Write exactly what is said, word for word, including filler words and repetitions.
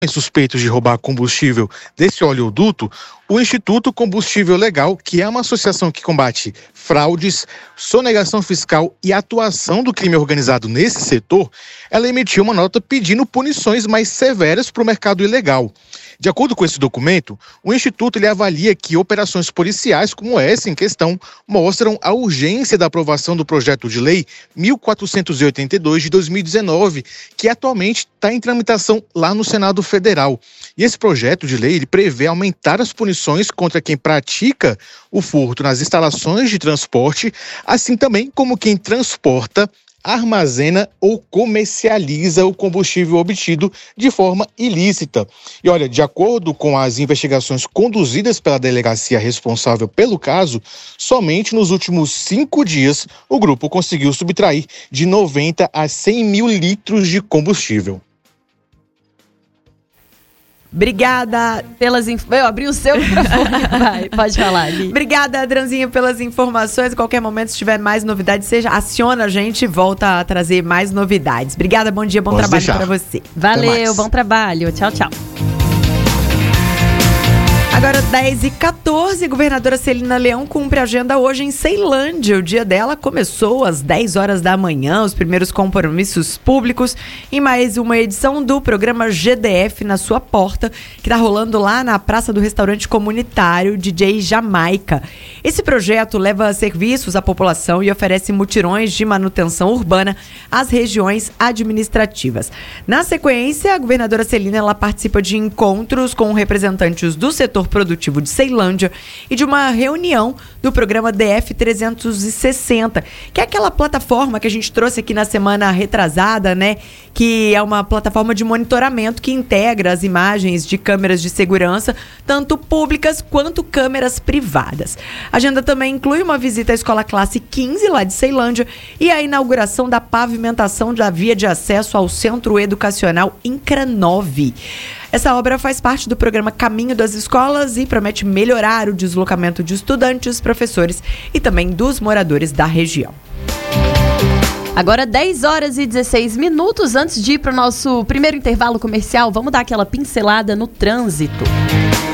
suspeitos de roubar combustível desse oleoduto, o Instituto Combustível Legal, que é uma associação que combate fraudes, sonegação fiscal e atuação do crime organizado nesse setor, ela emitiu uma nota pedindo punições mais severas para o mercado ilegal. De acordo com esse documento, o Instituto ele avalia que operações policiais como essa em questão mostram a urgência da aprovação do projeto de lei mil quatrocentos e oitenta e dois de dois mil e dezenove, que atualmente está em tramitação lá no Senado Federal. E esse projeto de lei ele prevê aumentar as punições contra quem pratica o furto nas instalações de transporte, assim também como quem transporta, armazena ou comercializa o combustível obtido de forma ilícita. E olha, de acordo com as investigações conduzidas pela delegacia responsável pelo caso, somente nos últimos cinco dias o grupo conseguiu subtrair de noventa a cem mil litros de combustível. Obrigada pelas... Inf... Eu abri o seu microfone. Vai, pode falar, Ali. Obrigada, Adranzinha, pelas informações. A qualquer momento, se tiver mais novidades, seja, aciona a gente e volta a trazer mais novidades. Obrigada, bom dia, bom Pode trabalho deixar. para você. Valeu, bom trabalho. Tchau, tchau. Agora, dez e quatorze, governadora Celina Leão cumpre a agenda hoje em Ceilândia. O dia dela começou às dez horas da manhã, os primeiros compromissos públicos em mais uma edição do programa G D F na sua porta, que está rolando lá na Praça do Restaurante Comunitário D J Jamaica. Esse projeto leva serviços à população e oferece mutirões de manutenção urbana às regiões administrativas. Na sequência, a governadora Celina ela participa de encontros com representantes do setor produtivo de Ceilândia e de uma reunião do programa D F trezentos e sessenta, que é aquela plataforma que a gente trouxe aqui na semana retrasada, né? Que é uma plataforma de monitoramento que integra as imagens de câmeras de segurança, tanto públicas quanto câmeras privadas. A agenda também inclui uma visita à escola classe quinze, lá de Ceilândia, e a inauguração da pavimentação da via de acesso ao Centro Educacional Incranove. Essa obra faz parte do programa Caminho das Escolas e promete melhorar o deslocamento de estudantes, professores e também dos moradores da região. Agora dez horas e dezesseis minutos, antes de ir para o nosso primeiro intervalo comercial, vamos dar aquela pincelada no trânsito.